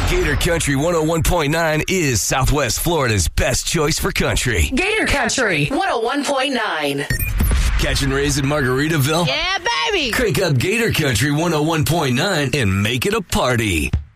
Gator Country 101.9 is Southwest Florida's best choice for country. Gator Country 101.9. Catching rays in Margaritaville? Yeah, baby. Crank up Gator Country 101.9 and make it a party.